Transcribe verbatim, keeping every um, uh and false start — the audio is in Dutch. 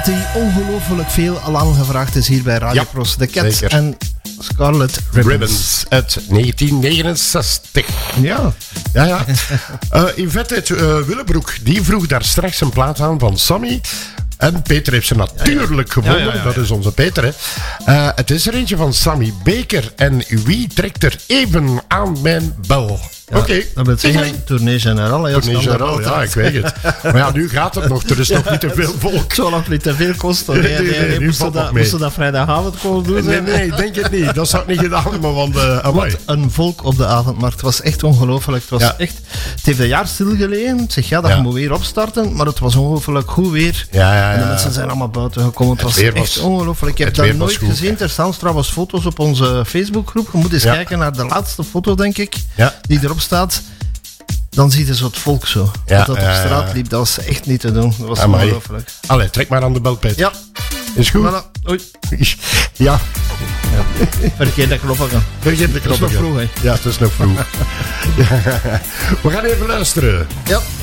Die ongelooflijk veel lang gevraagd is hier bij Radio Ja, Pros. De Cats zeker. en Scarlet Ribbons. Ribbons uit negentien negenenzestig. Ja. Ja, ja. uh, Yvette uit uh, Willebroek, die vroeg daar straks een plaat aan van Sammy. En Peter heeft ze natuurlijk gewonnen. Ja, ja, ja, ja. Dat is onze Peter, hè. Uh, het is er eentje van Sammy Baker. En wie trekt er even aan mijn bel? Ja, Oké. Okay. Dat wil zeggen, Tournee Générale. Ja, Tournee Générale, ja, ik weet het. Maar ja, nu gaat het nog. Er is nog niet te veel volk. Zo nog niet te veel kosten. Nee, Nee, nee, nee, nee, nee. nu Moesten valt dat, nog mee. moesten dat vrijdagavond komen doen? Nee, nee, ik denk het niet. Dat zou ik niet gedaan hebben, want uh, amai. Wat een volk op de avondmarkt. Het was echt ongelooflijk. Het was Ja. echt... Het heeft een jaar stilgelegen. Ik zeg, ja, dat Ja. moet weer opstarten. Maar het was ongelooflijk goed weer. Ja, ja, En de ja. mensen zijn allemaal buiten gekomen. Het, Het was weer echt was- ongelooflijk. Ik heb het dat weer was nooit goed. gezien. Er staan trouwens foto's op onze Facebookgroep. Je moet eens Ja. kijken naar de laatste foto, denk ik, Ja. die erop staat. Dan zie je zo het volk zo. Ja, dat dat op ja, ja. straat liep, dat was echt niet te doen. Dat was Amai. ongelooflijk. Allee, trek maar aan de bel, Peter. Ja, Is goed? voilà. Oei, Ja. verkeerd dat knoppen gaan. Vergeet de Dat is nog knoppen. vroeg, hè. Ja, het is nog vroeg. Ja. We gaan even luisteren. Ja.